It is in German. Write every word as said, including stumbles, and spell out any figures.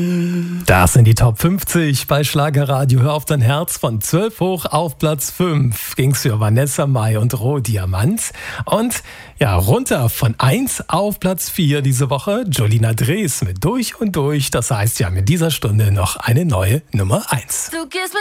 Das sind die Top fünfzig bei Schlagerradio. Hör auf dein Herz. Von zwölf hoch auf Platz fünf ging's für Vanessa Mai und Rohdiamant. Und ja, runter von eins auf Platz vier diese Woche Jolina Drees mit Durch und Durch. Das heißt, ja, mit dieser Stunde noch eine neue Nummer eins.